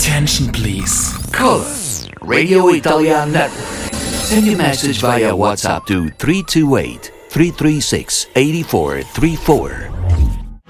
Attention, please. Call us, Radio Italian Network. Send your message via WhatsApp to 328-336-8434